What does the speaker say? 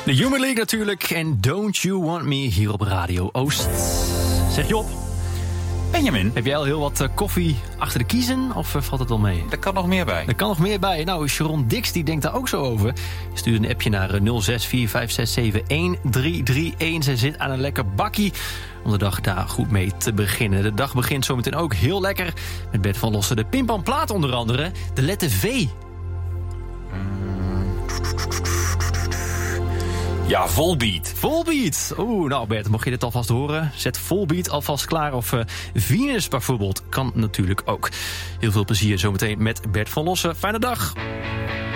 De Human League natuurlijk en Don't You Want Me hier op Radio Oost. Zeg Job. Benjamin. Heb jij al heel wat koffie achter de kiezen of valt het wel mee? Er kan nog meer bij. Er kan nog meer bij. Nou, Sharon Dix die denkt daar ook zo over. Stuur een appje naar 0645671331. Zij zit aan een lekker bakkie om de dag daar goed mee te beginnen. De dag begint zometeen ook heel lekker met Bert van Lossen. De Pimpamplaat onder andere. De letter V. Ja, Volbeat. Volbeat. Oeh, nou Bert, mocht je dit alvast horen? Zet Volbeat alvast klaar. Of Venus bijvoorbeeld. Kan natuurlijk ook. Heel veel plezier zometeen met Bert van Lossen. Fijne dag.